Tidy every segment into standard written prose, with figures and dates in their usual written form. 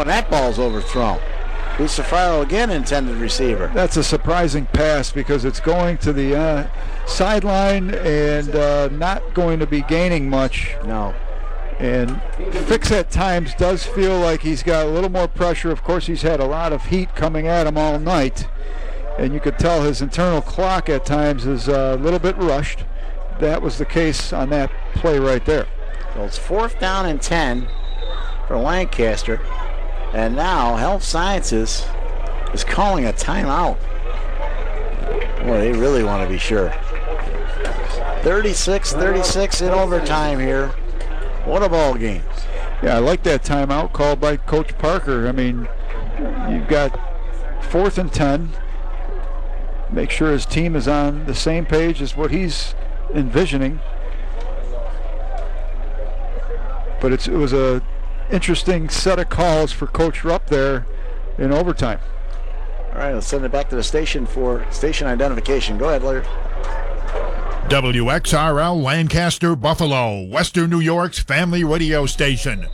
and that ball's overthrown. Lucifero again, intended receiver. That's a surprising pass because it's going to the sideline and not going to be gaining much. No. And Fix at times does feel like he's got a little more pressure. Of course, he's had a lot of heat coming at him all night. And you could tell his internal clock at times is a little bit rushed. That was the case on that play right there. So it's 4th down and 10 for Lancaster. And now Health Sciences is calling a timeout. Boy, they really want to be sure. 36-36 in overtime here. What a ball game. Yeah, I like that timeout called by Coach Parker. I mean, you've got 4th and 10. Make sure his team is on the same page as what he's envisioning. But it was a interesting set of calls for Coach Rupp there in overtime. All right, let's send it back to the station for station identification. Go ahead, Larry. WXRL Lancaster Buffalo, Western New York's family radio station.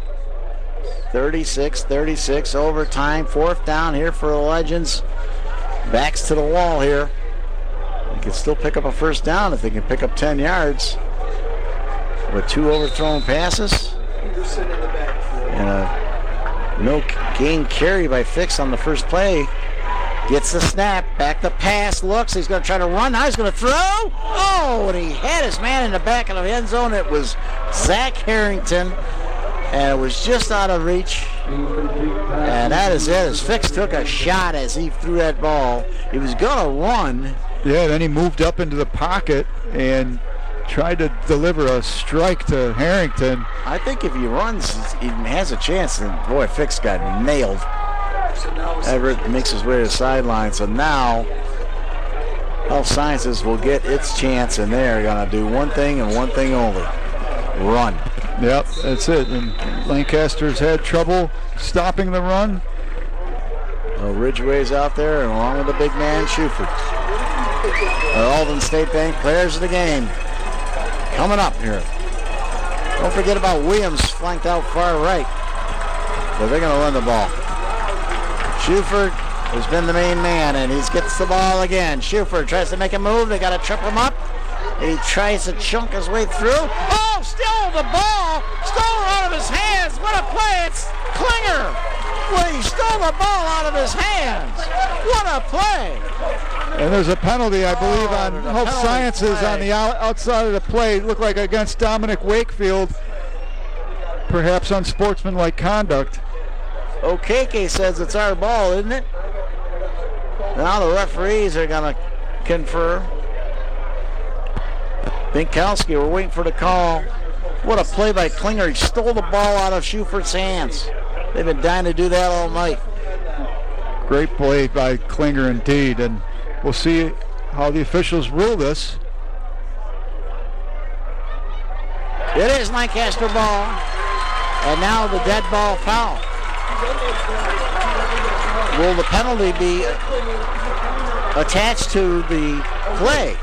36-36 overtime. 4th down here for the Legends. Backs to the wall here. They can still pick up a first down if they can pick up 10 yards. With 2 overthrown passes. And a no gain carry by Fix on the first play. Gets the snap, back the pass, looks, he's going to try to run, now he's going to throw. Oh, and he had his man in the back of the end zone. It was Zach Harrington, and it was just out of reach. And that is it, as Fix took a shot as he threw that ball. He was going to run. Yeah, then he moved up into the pocket and tried to deliver a strike to Harrington. I think if he runs, he has a chance, and boy, Fix got nailed. Everett makes his way to the sideline, so now Health Sciences will get its chance, and they're going to do one thing and one thing only: run. Yep, that's it. And Lancaster's had trouble stopping the run. Well, Ridgway's out there, and along with the big man, Schuford. The Alden State Bank players of the game coming up here. Don't forget about Williams flanked out far right, but they're going to run the ball. Schuford has been the main man, and he gets the ball again. Schuford tries to make a move. They got to trip him up. He tries to chunk his way through. Oh, still the ball. Stole out of his hands. What a play. It's Klinger. Well, he stole the ball out of his hands. What a play. And there's a penalty, I believe, on Health Sciences play on the outside of the play. It looked like against Dominic Wakefield. Perhaps unsportsmanlike conduct. Okeke says it's our ball, isn't it? Now the referees are going to confer. Binkowski, we're waiting for the call. What a play by Klinger. He stole the ball out of Schuford's hands. They've been dying to do that all night. Great play by Klinger indeed, and we'll see how the officials rule this. It is Lancaster ball, and now the dead ball foul. Will the penalty be attached to the play?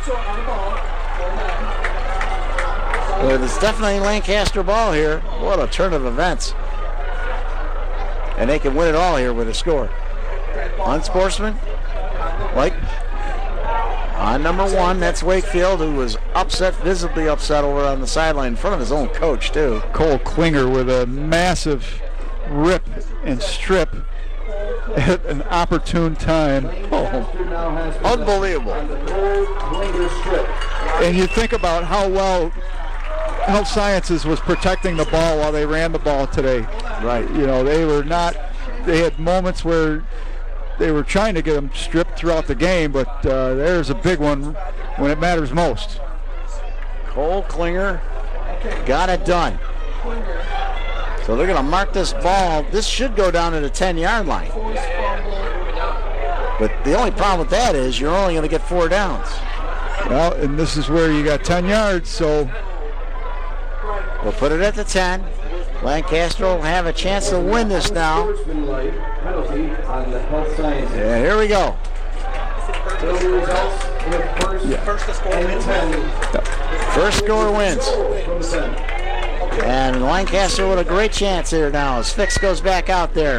Well, it's definitely Lancaster ball here. What a turn of events. And they can win it all here with a score. Unsportsman, like on number 1, that's Wakefield, who was upset, visibly upset over on the sideline in front of his own coach, too. Cole Klinger with a massive rip and strip at an opportune time. Oh, unbelievable. And you think about how well Health Sciences was protecting the ball while they ran the ball today. Right. You know, they had moments where they were trying to get them stripped throughout the game, but there's a big one when it matters most. Cole Klinger got it done. So they're going to mark this ball. This should go down to the 10-yard line. But the only problem with that is you're only going to get 4 downs. Well, and this is where you got 10 yards, so we'll put it at the 10. Lancaster will have a chance to win this now. Yeah, here we go. First score wins. And Lancaster with a great chance here now as Fix goes back out there.